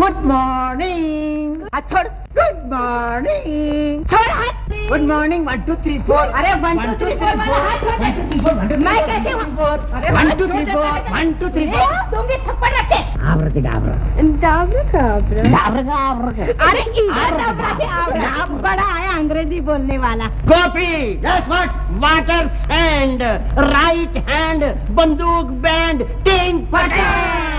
Good morning. छोड़। Good morning. छोड़ हाथ। Good morning. 1 2 3 4। अरे 1 2 3 4 वाला हाथ छोड़ दे। मैं कैसे 1 2 3 4 1 2 3 4 दूंगी थप्पड़ रख के। आबरा डाबरा। डाबरा काबरा। डाबरा काबरा। अरे इधर डाबरा के आबरा। बड़ा आया अंग्रेजी बोलने वाला। Coffee. Yes what? Water sand. Right hand बंदूक बैंड 3 फटे।